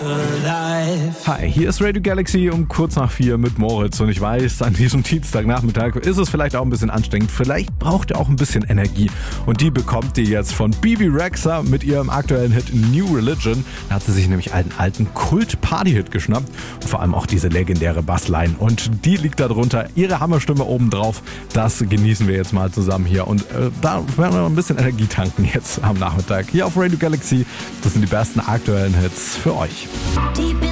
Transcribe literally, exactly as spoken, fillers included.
Hi, hier ist Radio Galaxy um kurz nach vier mit Moritz und ich weiß, an diesem Dienstagnachmittag ist es vielleicht auch ein bisschen anstrengend, vielleicht braucht ihr auch ein bisschen Energie und die bekommt ihr jetzt von Bebe Rexha mit ihrem aktuellen Hit New Religion. Da hat sie sich nämlich einen alten Kult-Party-Hit geschnappt und vor allem auch diese legendäre Bassline und die liegt darunter, ihre Hammerstimme obendrauf, das genießen wir jetzt mal zusammen hier und äh, da werden wir ein bisschen Energie tanken jetzt am Nachmittag hier auf Radio Galaxy. Das sind die besten aktuellen Hits für euch. Die